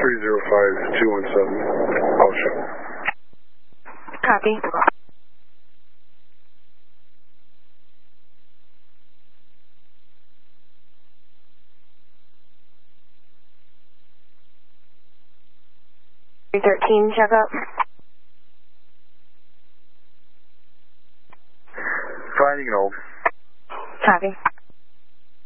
305-217. I'll show. Copy. Checkup. Finding an old. Copy.